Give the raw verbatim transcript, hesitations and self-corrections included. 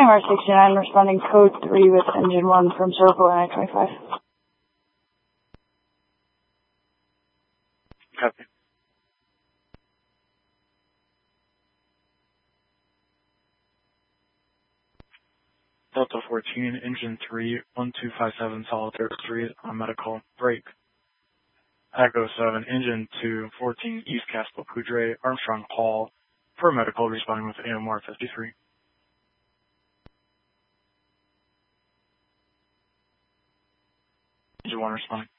R sixty-nine responding code three with engine one from Circle N I twenty-five. Copy. Delta fourteen, engine three, one two five seven Solitaire Street on medical break. Echo seven, engine two, fourteen East Castle Poudre, Armstrong Hall, for medical, responding with A M R fifty-three. Engine one responding.